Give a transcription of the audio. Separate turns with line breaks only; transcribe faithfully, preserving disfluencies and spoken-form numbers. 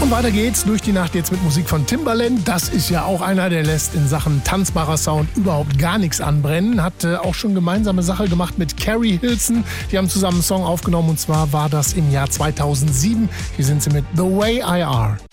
Und weiter geht's durch die Nacht jetzt mit Musik von Timbaland. Das ist ja auch einer, der lässt in Sachen tanzbarer Sound überhaupt gar nichts anbrennen. Hat äh, auch schon gemeinsame Sache gemacht mit Carrie Hilson. Die haben zusammen einen Song aufgenommen und zwar war das im Jahr zweitausendsieben. Hier sind sie mit The Way I Are.